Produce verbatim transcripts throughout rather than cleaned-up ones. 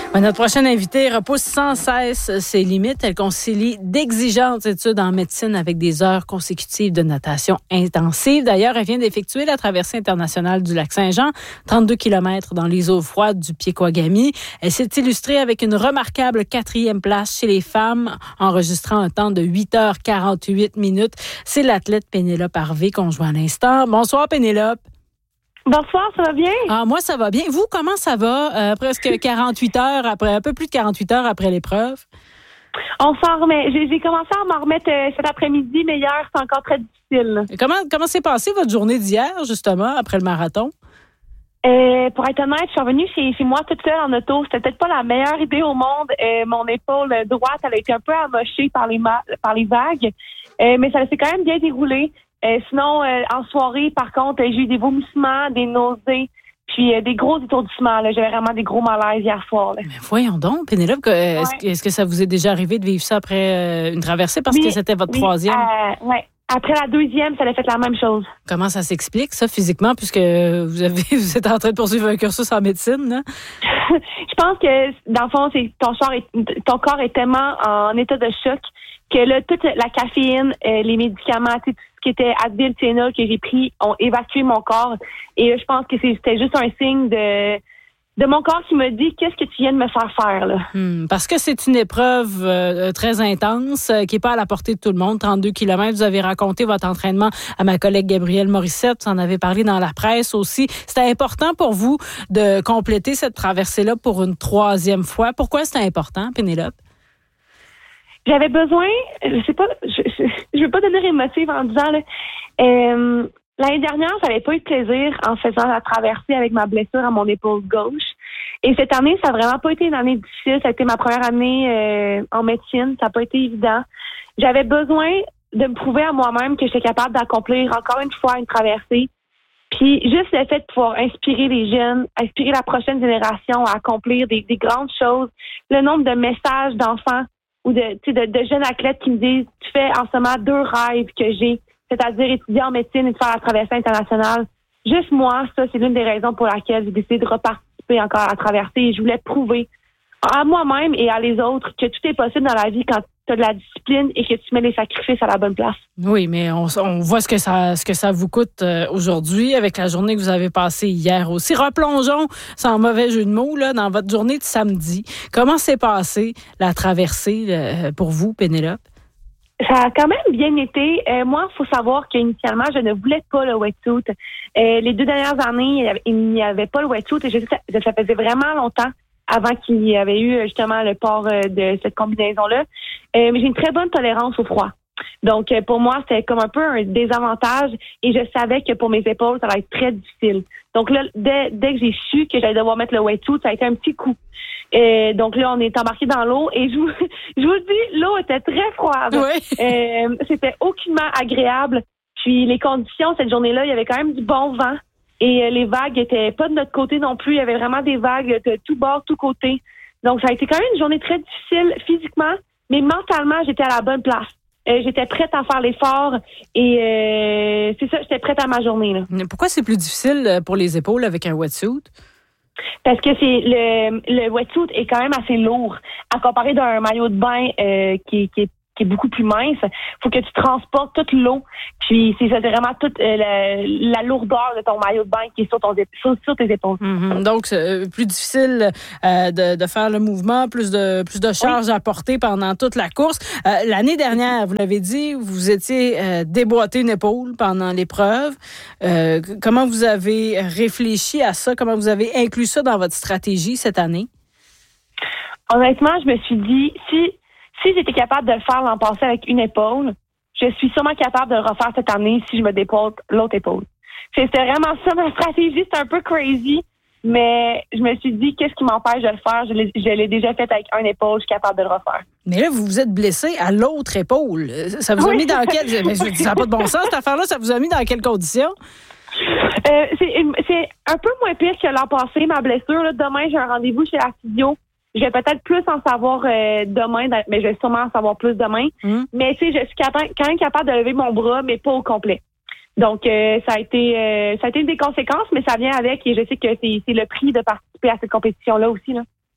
Ben, notre prochaine invitée repousse sans cesse ses limites. Elle concilie d'exigeantes études en médecine avec des heures consécutives de natation intensive. D'ailleurs, elle vient d'effectuer la traversée internationale du lac Saint-Jean, trente-deux kilomètres dans les eaux froides du Piékouagami. Elle s'est illustrée avec une remarquable quatrième place chez les femmes, enregistrant un temps de huit heures quarante-huit minutes. C'est l'athlète Pénélope Harvey qu'on joue à l'instant. Bonsoir, Pénélope. Bonsoir, ça va bien? Ah, moi, ça va bien. Vous, comment ça va? Euh, presque quarante-huit heures après, un peu plus de quarante-huit heures après l'épreuve. On s'en remet. J'ai, j'ai commencé à m'en remettre euh, cet après-midi, mais hier, c'est encore très difficile. Et comment, comment s'est passée votre journée d'hier, justement, après le marathon? Euh, pour être honnête, je suis revenue chez, chez moi toute seule en auto. C'était peut-être pas la meilleure idée au monde. Euh, mon épaule droite, elle a été un peu amochée par les, ma- par les vagues, euh, mais ça s'est quand même bien déroulé. Euh, sinon, euh, en soirée, par contre, j'ai eu des vomissements, des nausées, puis euh, des gros étourdissements. Là. J'avais vraiment des gros malaises hier soir. Là. Mais voyons donc, Pénélope, que, ouais. est-ce, est-ce que ça vous est déjà arrivé de vivre ça après euh, une traversée parce oui, que c'était votre oui, troisième? Euh, oui. Après la deuxième, ça a fait la même chose. Comment ça s'explique, ça, physiquement, puisque vous avez vous êtes en train de poursuivre un cursus en médecine, là? Je pense que, dans le fond, c'est ton, corps est, ton corps est tellement en état de choc que là, toute la caféine, euh, les médicaments, tout ce qui était Advil, Tylenol que j'ai pris ont évacué mon corps. Et euh, je pense que c'est, c'était juste un signe de de mon corps qui me dit qu'est-ce que tu viens de me faire faire là. Hmm, parce que c'est une épreuve euh, très intense euh, qui est pas à la portée de tout le monde. trente-deux kilomètres. Vous avez raconté votre entraînement à ma collègue Gabrielle Morissette. Vous en avez parlé dans la presse aussi. C'était important pour vous de compléter cette traversée-là pour une troisième fois. Pourquoi c'était important, Pénélope? J'avais besoin, je sais pas, je, je, je veux pas devenir émotive en disant là, euh, l'année dernière, j'avais pas eu de plaisir en faisant la traversée avec ma blessure à mon épaule gauche. Et cette année, ça a vraiment pas été une année difficile. Ça a été ma première année euh, en médecine. Ça n'a pas été évident. J'avais besoin de me prouver à moi-même que j'étais capable d'accomplir encore une fois une traversée. Puis juste le fait de pouvoir inspirer les jeunes, inspirer la prochaine génération à accomplir des, des grandes choses. Le nombre de messages d'enfants ou de, de, de jeunes athlètes qui me disent « Tu fais en ce moment deux rêves que j'ai, c'est-à-dire étudier en médecine et de faire la traversée internationale. » Juste moi, ça, c'est l'une des raisons pour laquelle j'ai décidé de reparticiper encore à la traversée. Et je voulais prouver à moi-même et à les autres que tout est possible dans la vie quand tu as de la discipline et que tu mets les sacrifices à la bonne place. Oui, mais on, on voit ce que ça ce que ça vous coûte euh, aujourd'hui avec la journée que vous avez passée hier aussi. Replongeons, sans mauvais jeu de mots, là, dans votre journée de samedi. Comment s'est passée la traversée euh, pour vous, Pénélope? Ça a quand même bien été. Euh, moi, il faut savoir qu'initialement, je ne voulais pas le wetsuit. Euh, les deux dernières années, il n'y avait pas le wetsuit et je sais que ça faisait vraiment longtemps avant qu'il y avait eu justement le port de cette combinaison-là. Euh, mais j'ai une très bonne tolérance au froid. Donc, pour moi, c'était comme un peu un désavantage et je savais que pour mes épaules, ça allait être très difficile. Donc là, dès, dès que j'ai su que j'allais devoir mettre le wetsuit, ça a été un petit coup. Et donc là, on est embarqué dans l'eau et je vous, je vous dis, l'eau était très froide. Oui. Euh, c'était aucunement agréable. Puis les conditions, cette journée-là, il y avait quand même du bon vent et les vagues étaient pas de notre côté non plus. Il y avait vraiment des vagues de tout bord, tout côté. Donc ça a été quand même une journée très difficile physiquement, mais mentalement, j'étais à la bonne place. Euh, j'étais prête à faire l'effort et euh, c'est ça, j'étais prête à ma journée. Là. Pourquoi c'est plus difficile pour les épaules avec un wetsuit? Parce que c'est le le wetsuit est quand même assez lourd à comparer d'un maillot de bain euh, qui, qui est qui est beaucoup plus mince. Faut que tu transportes toute l'eau. Puis c'est, c'est vraiment toute euh, la, la lourdeur de ton maillot de bain qui est sur ton sur, sur tes épaules. Mm-hmm. Donc c'est plus difficile euh, de, de faire le mouvement, plus de plus de charges oui. à porter pendant toute la course. Euh, l'année dernière, vous l'avez dit, vous étiez euh, déboîté une épaule pendant l'épreuve. Euh, comment vous avez réfléchi à ça? Comment vous avez inclus ça dans votre stratégie cette année? Honnêtement, je me suis dit, si Si j'étais capable de le faire l'an passé avec une épaule, je suis sûrement capable de le refaire cette année si je me dépote l'autre épaule. C'était vraiment ça ma stratégie. C'est un peu crazy, mais je me suis dit, qu'est-ce qui m'empêche de le faire? Je l'ai, je l'ai déjà fait avec une épaule, je suis capable de le refaire. Mais là, vous vous êtes blessé à l'autre épaule. Ça vous a oui. mis dans quelle... Mais ça n'a pas de bon sens, cette affaire-là. Ça vous a mis dans quelles conditions? Euh, c'est, c'est un peu moins pire que l'an passé, ma blessure. Là, demain, j'ai un rendez-vous chez la physio. Je vais peut-être plus en savoir euh, demain, mais je vais sûrement en savoir plus demain. Mmh. Mais tu sais, je suis capable, quand même capable de lever mon bras, mais pas au complet. Donc, euh, ça a été euh, ça a été une des conséquences, mais ça vient avec et je sais que c'est, c'est le prix de participer à cette compétition-là aussi. Là.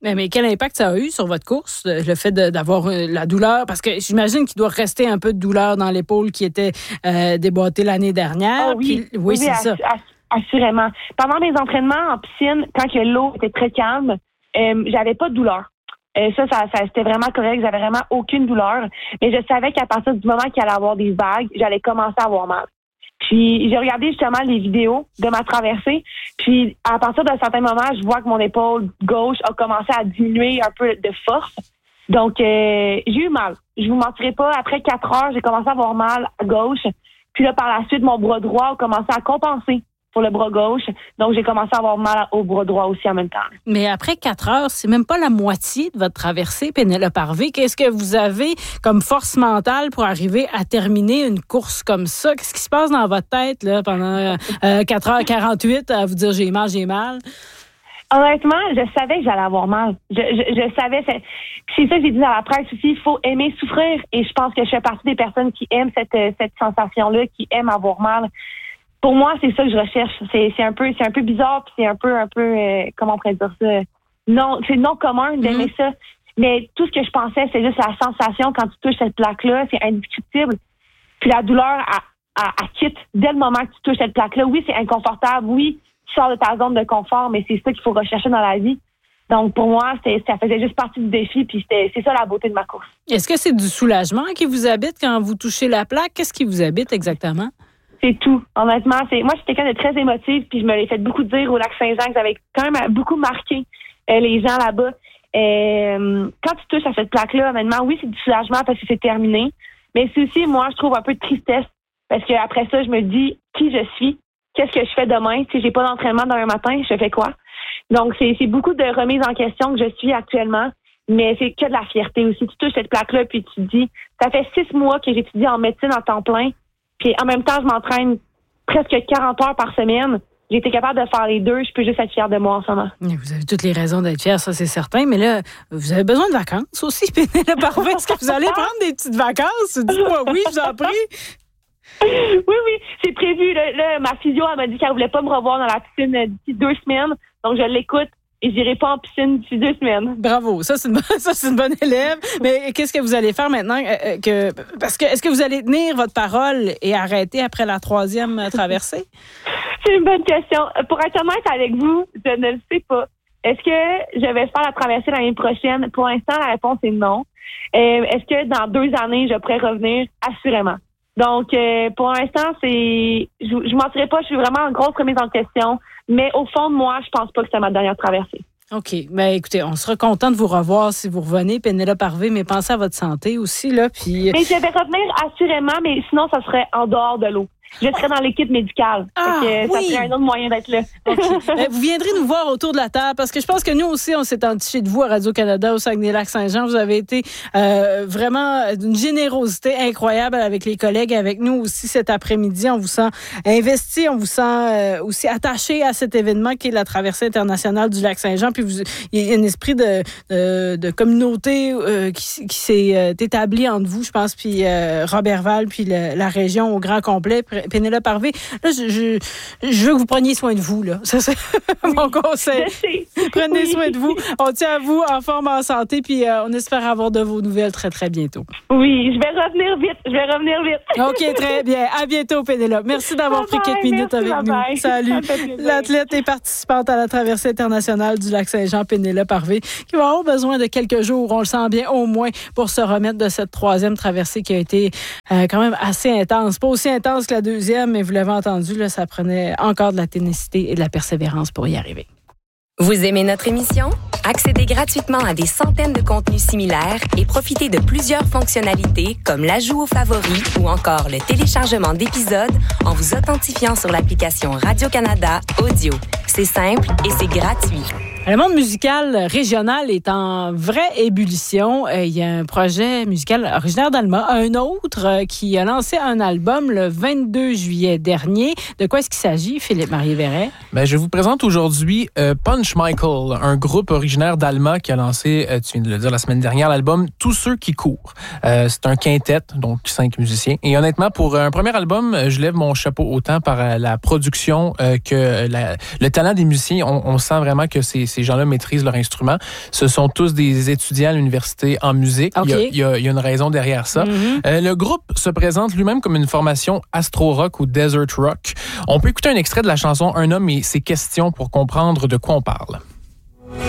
Mais, mais quel impact ça a eu sur votre course, le fait de, d'avoir la douleur? Parce que j'imagine qu'il doit rester un peu de douleur dans l'épaule qui était euh, déboîtée l'année dernière. Oh oui, Puis, oui, oui, c'est ass- ça. Ass- assurément. Pendant mes entraînements en piscine, quand que l'eau était très calme, euh, j'avais pas de douleur. Euh, ça, ça, ça, c'était vraiment correct. J'avais vraiment aucune douleur. Mais je savais qu'à partir du moment qu'il allait avoir des vagues, j'allais commencer à avoir mal. Puis j'ai regardé justement les vidéos de ma traversée. Puis à partir d'un certain moment, je vois que mon épaule gauche a commencé à diminuer un peu de force. Donc euh, j'ai eu mal. Je vous mentirai pas. Après quatre heures, j'ai commencé à avoir mal à gauche. Puis là, par la suite, mon bras droit a commencé à compenser pour le bras gauche. Donc, j'ai commencé à avoir mal au bras droit aussi en même temps. Mais après quatre heures, c'est même pas la moitié de votre traversée, Pénélope Harvey. Qu'est-ce que vous avez comme force mentale pour arriver à terminer une course comme ça? Qu'est-ce qui se passe dans votre tête là, pendant euh, quatre heures quarante-huit à vous dire j'ai mal, j'ai mal? Honnêtement, je savais que j'allais avoir mal. Je, je, je savais. C'est, c'est ça que j'ai dit dans la presse aussi. Il faut aimer souffrir. Et je pense que je fais partie des personnes qui aiment cette, cette sensation-là, qui aiment avoir mal. Pour moi, c'est ça que je recherche. C'est, c'est un peu, c'est un peu bizarre, puis c'est un peu, un peu, euh, comment on pourrait dire ça? Non, c'est non commun d'aimer mm-hmm. ça. Mais tout ce que je pensais, c'est juste la sensation quand tu touches cette plaque-là, c'est indescriptible. Puis la douleur, elle, elle, elle quitte dès le moment que tu touches cette plaque-là. Oui, c'est inconfortable. Oui, tu sors de ta zone de confort, mais c'est ça qu'il faut rechercher dans la vie. Donc, pour moi, c'était, ça faisait juste partie du défi, puis c'était, c'est ça la beauté de ma course. Est-ce que c'est du soulagement qui vous habite quand vous touchez la plaque? Qu'est-ce qui vous habite exactement? C'est tout. Honnêtement, c'est moi, je suis quelqu'un de très émotif, puis je me l'ai fait beaucoup dire au Lac-Saint-Jean que j'avais quand même beaucoup marqué euh, les gens là-bas. Euh, quand tu touches à cette plaque-là, honnêtement, oui, c'est du soulagement parce que c'est terminé, mais c'est aussi, moi, je trouve un peu de tristesse parce que après ça, je me dis qui je suis, qu'est-ce que je fais demain. Si j'ai pas d'entraînement demain matin, je fais quoi? Donc, c'est, c'est beaucoup de remises en question que je suis actuellement, mais c'est que de la fierté aussi. Tu touches cette plaque-là, puis tu te dis, ça fait six mois que j'étudie en médecine en temps plein. Puis en même temps, je m'entraîne presque quarante heures par semaine. J'ai été capable de faire les deux. Je peux juste être fière de moi en ce moment. Vous avez toutes les raisons d'être fière, ça c'est certain. Mais là, vous avez besoin de vacances aussi, Pénélope Harvey. Est-ce que vous allez prendre des petites vacances? Dites-moi oui, je vous en prie. Oui, oui, c'est prévu. Là, là, ma physio, elle m'a dit qu'elle voulait pas me revoir dans la piscine d'ici deux semaines. Donc, je l'écoute. Et j'irai pas en piscine d'ici deux semaines. Bravo, ça c'est une bonne, ça c'est une bonne élève. Mais qu'est-ce que vous allez faire maintenant euh, que parce que est-ce que vous allez tenir votre parole et arrêter après la troisième traversée? C'est une bonne question. Pour être honnête avec vous, je ne le sais pas. Est-ce que je vais faire la traversée l'année prochaine? Pour l'instant, la réponse est non. Euh, est-ce que dans deux années, je pourrais revenir? Assurément. Donc, euh, pour l'instant, c'est, je, je mentirais pas, je suis vraiment en grosse remise en question. Mais au fond de moi, je pense pas que c'est ma dernière traversée. OK. Ben écoutez, on sera content de vous revoir si vous revenez, Pénélope Harvey, mais pensez à votre santé aussi, là. Puis... Mais je vais revenir assurément, mais sinon, ça serait en dehors de l'eau. Je serais dans l'équipe médicale. Ah, fait que oui. Ça serait un autre moyen d'être là. Okay. Ben, vous viendrez nous voir autour de la table parce que je pense que nous aussi, on s'est entiché de vous à Radio-Canada, au Saguenay-Lac-Saint-Jean. Vous avez été euh, vraiment d'une générosité incroyable avec les collègues, avec nous aussi cet après-midi. On vous sent investi, on vous sent euh, aussi attaché à cet événement qui est la traversée internationale du Lac-Saint-Jean. Puis vous, il y a un esprit de, de, de communauté euh, qui, qui s'est euh, établi entre vous, je pense, puis euh, Robertval, puis le, la région au grand complet. Pénélope Harvey, là, je, je, je veux que vous preniez soin de vous, là. Ça, c'est oui, mon conseil. Prenez oui. soin de vous. On tient à vous en forme, en santé, puis euh, on espère avoir de vos nouvelles très, très bientôt. Oui, je vais revenir vite. Je vais revenir vite. OK, très bien. À bientôt, Pénélope. Merci d'avoir bye pris quelques bye, minutes avec nous. Bye. Salut. L'athlète et participante à la traversée internationale du Lac-Saint-Jean, Pénélope Harvey, qui va avoir besoin de quelques jours, on le sent bien, au moins, pour se remettre de cette troisième traversée qui a été euh, quand même assez intense. Pas aussi intense que la deuxième, mais vous l'avez entendu, là, ça prenait encore de la ténacité et de la persévérance pour y arriver. Vous aimez notre émission? Accédez gratuitement à des centaines de contenus similaires et profitez de plusieurs fonctionnalités comme l'ajout aux favoris ou encore le téléchargement d'épisodes en vous authentifiant sur l'application Radio-Canada Audio. C'est simple et c'est gratuit. Le monde musical régional est en vraie ébullition. Il y a un projet musical originaire d'Alma, un autre qui a lancé un album le vingt-deux juillet dernier. De quoi est-ce qu'il s'agit, Philippe-Marie Verret? Ben, je vous présente aujourd'hui euh, Punch Michael, un groupe originaire d'Alma qui a lancé, euh, tu viens de le dire la semaine dernière, l'album Tous ceux qui courent. Euh, c'est un quintet, donc cinq musiciens. Et honnêtement, pour un premier album, je lève mon chapeau autant par la production euh, que la, le talent des musiciens. On, on sent vraiment que c'est ces gens-là maîtrisent leur instrument. Ce sont tous des étudiants à l'université en musique. Okay. Il, y a, il, y a, il y a une raison derrière ça. Mm-hmm. Euh, le groupe se présente lui-même comme une formation astro-rock ou desert rock. On peut écouter un extrait de la chanson « Un homme et ses questions » pour comprendre de quoi on parle.